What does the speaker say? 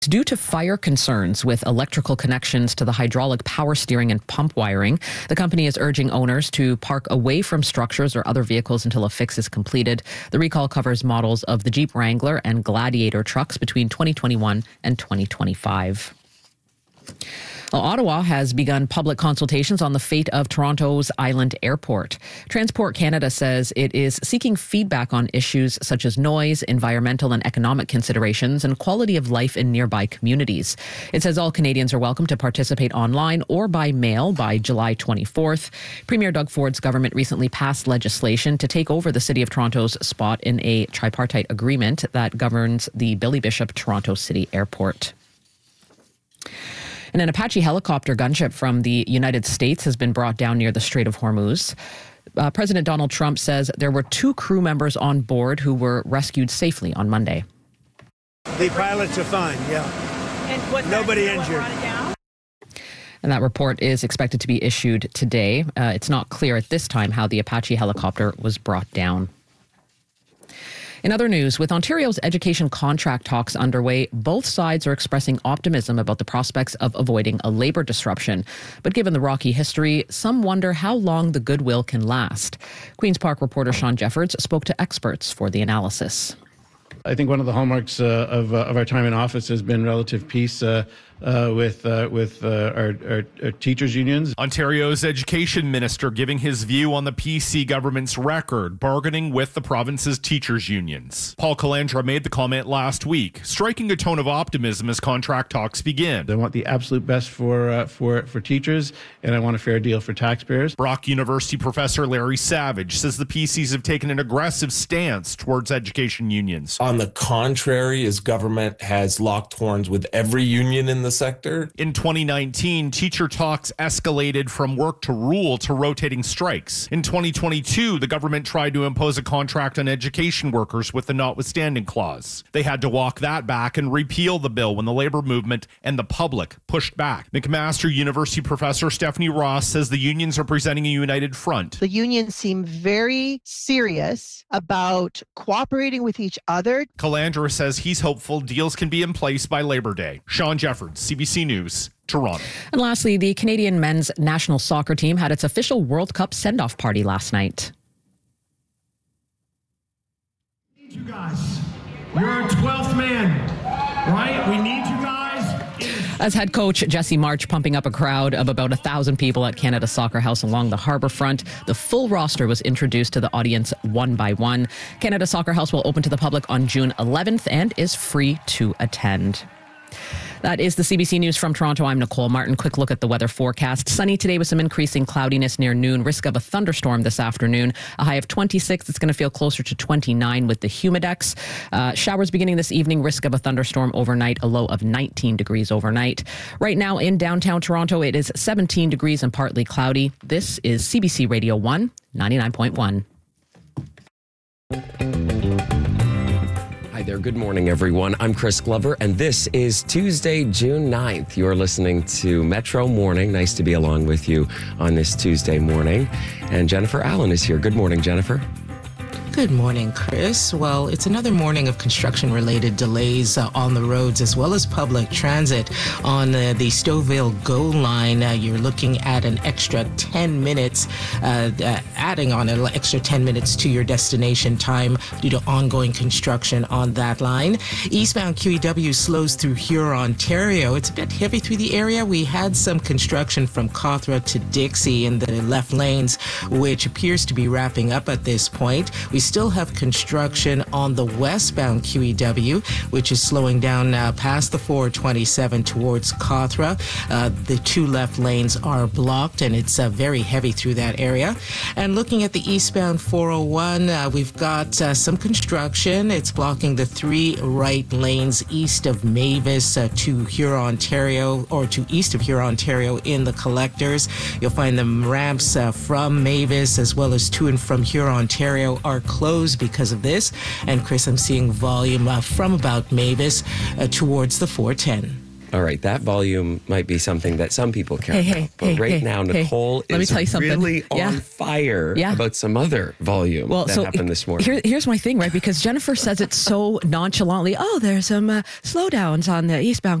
Due to fire concerns with electrical connections to the hydraulic power steering and pump wiring, the company is urging owners to park away from structures or other vehicles until a fix is completed. The recall covers models of the Jeep Wrangler and Gladiator trucks between 2021 and 2025. Well, Ottawa has begun public consultations on the fate of Toronto's Island Airport. Transport Canada says it is seeking feedback on issues such as noise, environmental and economic considerations, and quality of life in nearby communities. It says all Canadians are welcome to participate online or by mail by July 24th. Premier Doug Ford's government recently passed legislation to take over the City of Toronto's spot in a tripartite agreement that governs the Billy Bishop Toronto City Airport. And an Apache helicopter gunship from the United States has been brought down near the Strait of Hormuz. President Donald Trump says there were 2 crew members on board who were rescued safely on Monday. The pilots are fine, yeah. And nobody injured. And that report is expected to be issued today. It's not clear at this time how the Apache helicopter was brought down. In other news, with Ontario's education contract talks underway, both sides are expressing optimism about the prospects of avoiding a labour disruption. But given the rocky history, some wonder how long the goodwill can last. Queen's Park reporter Sean Jeffords spoke to experts for the analysis. I think one of the hallmarks of our time in office has been relative peace with our teachers' unions. Ontario's education minister giving his view on the PC government's record bargaining with the province's teachers' unions. Paul Calandra made the comment last week, striking a tone of optimism as contract talks begin. I want the absolute best for teachers, and I want a fair deal for taxpayers. Brock University professor Larry Savage says the PCs have taken an aggressive stance towards education unions. On the contrary, his government has locked horns with every union in the sector. In 2019, teacher talks escalated from work to rule to rotating strikes. In 2022, the government tried to impose a contract on education workers with the notwithstanding clause. They had to walk that back and repeal the bill when the labor movement and the public pushed back. McMaster University professor Stephanie Ross says the unions are presenting a united front. The unions seem very serious about cooperating with each other. Calandra says he's hopeful deals can be in place by Labor Day. Sean Jeffords, CBC News, Toronto. And lastly, the Canadian men's national soccer team had its official World Cup send-off party last night. You guys, you're our 12th man, right? We need you guys. As head coach Jesse March pumping up a crowd of about 1,000 people at Canada Soccer House along the harbour front, the full roster was introduced to the audience one by one. Canada Soccer House will open to the public on June 11th and is free to attend. That is the CBC News from Toronto. I'm Nicole Martin. Quick look at the weather forecast. Sunny today with some increasing cloudiness near noon. Risk of a thunderstorm this afternoon. A high of 26. It's going to feel closer to 29 with the humidex. Showers beginning this evening. Risk of a thunderstorm overnight. A low of 19 degrees overnight. Right now in downtown Toronto, it is 17 degrees and partly cloudy. This is CBC Radio 1, 99.1. Hi there. Good morning, everyone. I'm Chris Glover, and this is Tuesday, June 9th. You're listening to Metro Morning. Nice to be along with you on this Tuesday morning. And Jennifer Allen is here. Good morning, Jennifer. Good morning, Chris. Well, it's another morning of construction-related delays on the roads as well as public transit. On the Stouffville GO line, you're looking at an extra 10 minutes, adding on an extra 10 minutes to your destination time due to ongoing construction on that line. Eastbound QEW slows through Huron, Ontario. It's a bit heavy through the area. We had some construction from Cawthra to Dixie in the left lanes, which appears to be wrapping up at this point. We still have construction on the westbound QEW, which is slowing down past the 427 towards Cawthra. The 2 left lanes are blocked, and it's very heavy through that area. And looking at the eastbound 401, we've got some construction. It's blocking the 3 right lanes east of Mavis to Huron, Ontario, or to east of Huron, Ontario in the collectors. You'll find the ramps from Mavis as well as to and from Huron, Ontario are closed because of this. And Chris, I'm seeing volume from about Mavis towards the 410. All right, that volume might be something that some people care about. But right now, Nicole let me tell you is something. really on fire about some other volume that happened this morning. Here's my thing, right? Because Jennifer says it so nonchalantly. Oh, there's some slowdowns on the eastbound